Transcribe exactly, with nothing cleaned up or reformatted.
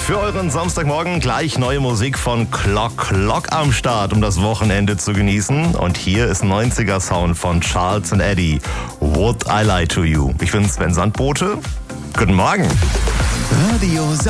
Für euren Samstagmorgen gleich neue Musik von Clock Clock am Start, um das Wochenende zu genießen. Und hier ist neunziger Sound von Charles and Eddie. Would I Lie to You? Ich bin Sven Sandbote. Guten Morgen. Radio